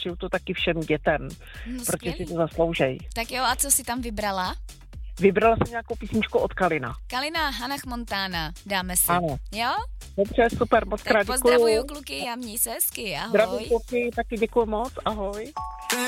šiju to taky všem dětem, protože si to zasloužej. Tak jo, a co si tam vybrala? Vybrala jsem nějakou písničku od Kalina. Kalina, Hannah Montana, dáme si. Ano. Jo? Dobře, super, moc krát děkuju. Pozdravuju kluky a měj se hezky, ahoj. Zdraví kluky, taky děkuju moc, ahoj.